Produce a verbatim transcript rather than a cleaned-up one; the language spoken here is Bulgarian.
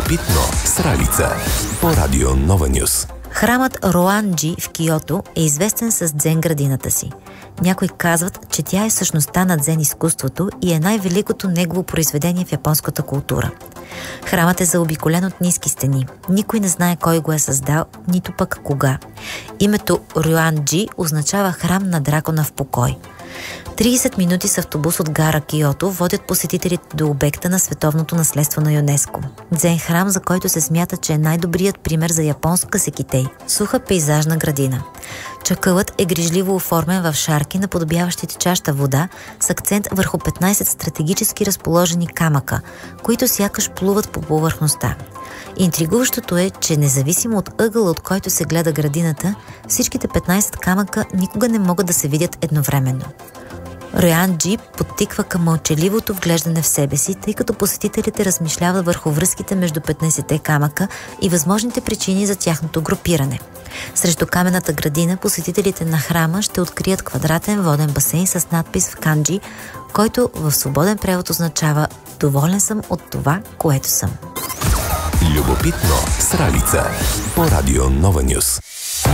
Любопитно с Ралица по Радио Нова Нюс. Храмът Роан-джи в Киото е известен с дзен градината си. Някои казват, че тя е същността на дзен изкуството и е най-великото негово произведение в японската култура. Храмът е заобиколен от ниски стени. Никой не знае кой го е създал, нито пък кога. Името Роан-джи означава храм на дракона в покой. трийсет минути с автобус от гара Киото водят посетителите до обекта на световното наследство на ЮНЕСКО. Дзен храм, за който се смята, че е най-добрият пример за японска секитей – суха пейзажна градина. Чакълът е грижливо оформен в шарки, наподобяващи течаща вода, с акцент върху петнайсет стратегически разположени камъка, които сякаш плуват по повърхността. Интригуващото е, че независимо от ъгъла, от който се гледа градината, всичките петнайсет камъка никога не могат да се видят едновременно. Роан-джи подтиква към мълчаливото вглеждане в себе си, тъй като посетителите размишляват върху връзките между петнайсетте камъка и възможните причини за тяхното групиране. Срещу каменната градина посетителите на храма ще открият квадратен воден басейн с надпис в канджи, който в свободен превод означава «Доволен съм от това, което съм». Любопитно с Ралица по Радио Нова Нюс.